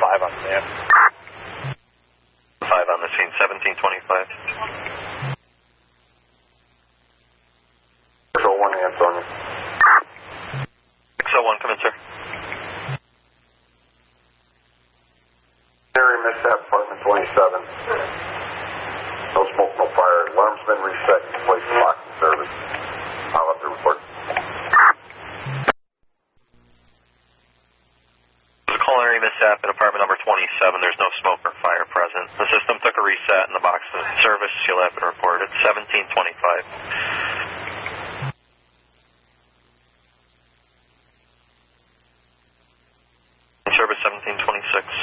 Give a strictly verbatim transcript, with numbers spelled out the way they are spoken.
five on the map. five on the scene, seventeen twenty-five. six oh one, Antonio. six oh one, come in, sir. Area mishap, apartment twenty-seven. No smoke, no fire. Alarm's been reset. Place locked in service. I'll have to report. There's a culinary mishap at apartment number twenty-seven. There's no smoke or fire present. The system took a reset and the box is in service. She'll have been reported. seventeen twenty-five. Service seventeen twenty-six.